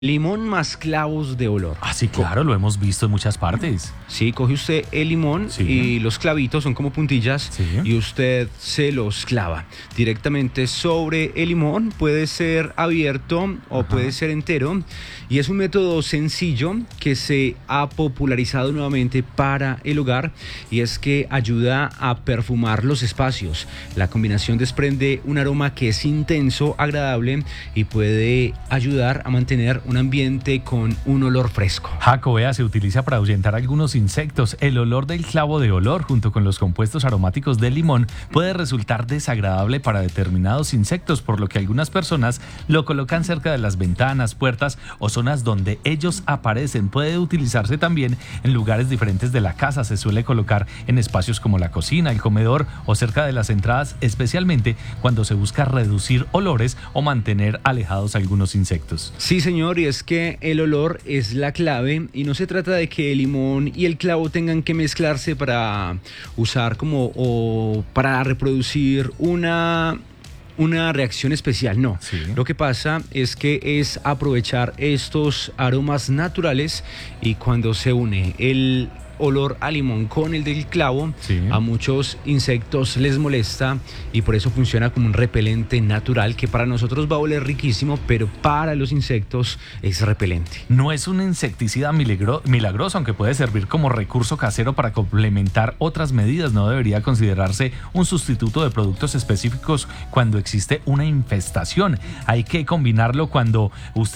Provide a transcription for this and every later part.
Limón más clavos de olor. Ah, sí, claro, lo hemos visto en muchas partes. Sí, coge usted el limón Sí. y los clavitos son como puntillas Sí. y usted se los clava directamente sobre el limón. Puede ser abierto o puede ser entero y es un método sencillo que se ha popularizado nuevamente para el hogar y es que ayuda a perfumar los espacios. La combinación desprende un aroma que es intenso, agradable y puede ayudar a mantener un ambiente con un olor fresco. Jaco, vea, se utiliza para ahuyentar algunos insectos. El olor del clavo de olor junto con los compuestos aromáticos del limón puede resultar desagradable para determinados insectos, por lo que algunas personas lo colocan cerca de las ventanas, puertas o zonas donde ellos aparecen. Puede utilizarse también en lugares diferentes de la casa. Se suele colocar en espacios como la cocina, el comedor o cerca de las entradas, especialmente cuando se busca reducir olores o mantener alejados algunos insectos. Sí, señor, y es que el olor es la clave y no se trata de que el limón y el clavo tengan que mezclarse para usar o para reproducir una reacción especial, no. Sí. Lo que pasa es que es aprovechar estos aromas naturales y cuando se une el olor a limón con el del clavo, Sí. a muchos insectos les molesta y por eso funciona como un repelente natural que para nosotros va a oler riquísimo, pero para los insectos es repelente. No es un insecticida milagroso, aunque puede servir como recurso casero para complementar otras medidas. No debería considerarse un sustituto de productos específicos cuando existe una infestación. Hay que cambiarlo cuando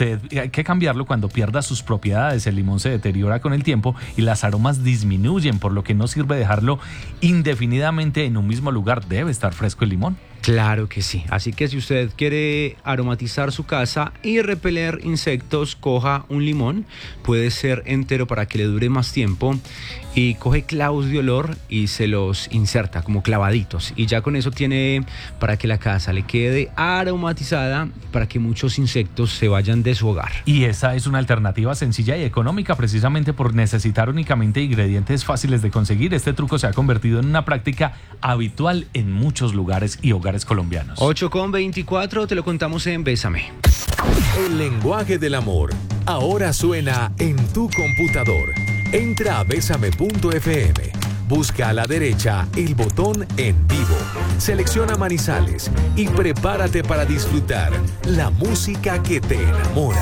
pierda sus propiedades. El limón se deteriora con el tiempo y las aromas disminuyen, por lo que no sirve dejarlo indefinidamente en un mismo lugar. Debe estar fresco el limón. Claro que sí. Así que si usted quiere aromatizar su casa y repeler insectos, coja un limón. Puede ser entero para que le dure más tiempo. Y coge clavos de olor y se los inserta como clavaditos. Y ya con eso tiene para que la casa le quede aromatizada para que muchos insectos se vayan de su hogar. Y esa es una alternativa sencilla y económica, precisamente por necesitar únicamente ingredientes fáciles de conseguir. Este truco se ha convertido en una práctica habitual en muchos lugares y hogares colombianos. 8:24, te lo contamos en Bésame. El lenguaje del amor ahora suena en tu computador. Entra a besame.fm. Busca a la derecha el botón En Vivo. Selecciona Manizales y prepárate para disfrutar la música que te enamora.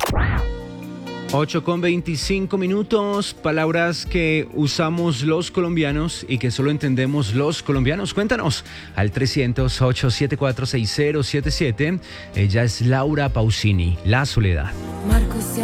8:25, palabras que usamos los colombianos y que solo entendemos los colombianos. Cuéntanos al 300-874-6077. Ella es Laura Pausini, La Soledad.